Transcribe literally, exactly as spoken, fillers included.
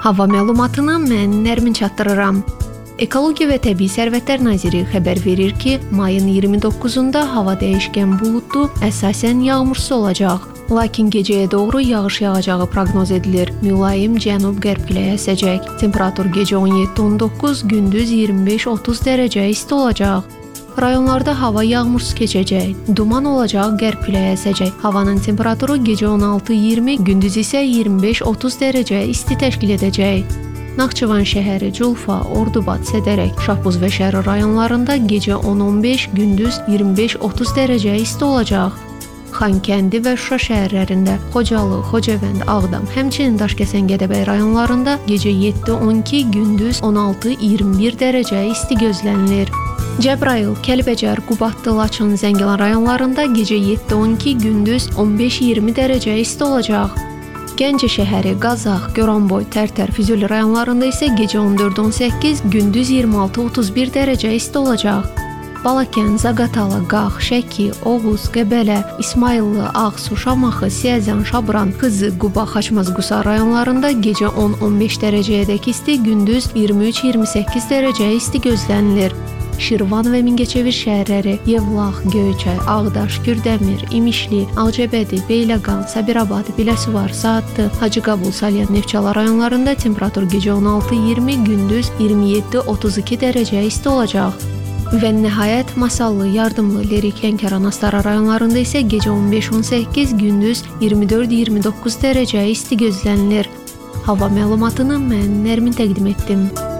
Hava məlumatını mən Nərmin çatdırıram. Ekologiya və Təbii Sərvətlər Naziri xəbər verir ki, mayın iyirmi doqquzunda hava dəyişkən buludlu, əsasən yağmursuz olacaq. Lakin gecəyə doğru yağış yağacağı proqnoz edilir. Mülayim cənub-qərb küləyi əsəcək. Temperatur gecə on yeddi on doqquz, gündüz iyirmi beş otuz dərəcə isti olacaq. Rayonlarda hava yağmursuz keçəcək. Duman olacaq, qərb küləyi əsəcək. Havanın temperaturu gecə on altı iyirmi, gündüz isə iyirmi beş otuz dərəcə isti təşkil edəcək. Naxçıvan şəhəri, Culfa, Ordubad, Sədərək, Şahbuz və Şərur rayonlarında gecə on on beş, gündüz iyirmi beş otuz dərəcə isti olacaq. Xankəndi və Şuşa şəhərlərində, Xocalı, Xocavənd, Ağdam, həmçinin Daşkəsən, Gədəbəy rayonlarında gecə yeddi on iki, gündüz on altı iyirmi bir dərəcə isti gözlənilir. Cəbrayıl, Kəlbəcər, Qubadlı, Laçın, Zəngilan rayonlarında gecə yeddi on iki, gündüz on beş iyirmi dərəcə isti olacaq. Gəncə şəhəri, Qazax, Goranboy, Tərtər, Füzuli rayonlarında isə gecə on dörd on səkkiz, gündüz iyirmi altı otuz bir dərəcə isti olacaq. Balakən, Zaqatala, Qax, Şəki, Oğuz, Qəbələ, İsmayıllı, Ağsu, Şamaxı, Siyəzən, Şabran, Xızı, Quba, Xaçmaz, Qusar rayonlarında gecə on on beş dərəcəyədək isti, gündüz iyirmi üç iyirmi səkkiz dərəcə isti gözlənilir. Şirvan və Mingəçevir şəhərləri, Yevlax, Göyçay, Ağdaş, Kürdəmir, İmişli, Ağcabədi, Beyləqan, Sabirabad, Biləsuvar, Saatlı, Hacıqabul, Salyan, Neftçala rayonlarında temperatur gecə on altı iyirmi, gündüz iyirmi yeddi otuz iki dərəcə isti olacaq. Və nəhayət Masallı, Yardımlı, Lerik, Lənkəran, Astara rayonlarında isə gecə on beş on səkkiz, gündüz iyirmi dörd iyirmi doqquz dərəcə isti gözlənilir. Hava məlumatını mən Nərmin təqdim etdim.